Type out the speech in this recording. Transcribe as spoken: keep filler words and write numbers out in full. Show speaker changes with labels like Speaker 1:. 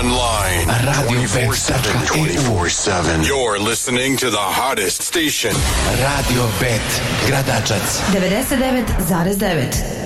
Speaker 1: online.
Speaker 2: radio bet dot e u.
Speaker 1: twenty-four seven. You're listening to the hottest station.
Speaker 2: Radio Bet, Gradačac.
Speaker 3: devedeset devet zarez devet.